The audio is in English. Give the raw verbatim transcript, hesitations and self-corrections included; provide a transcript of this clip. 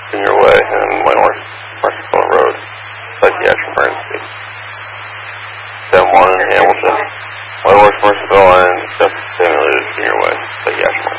Senior Way and Whitehorse Marshall Road, psychiatric emergency. seven one in Hamilton, Whitehorse Marshall and Justice Samuel Senior Way, psychiatric emergency.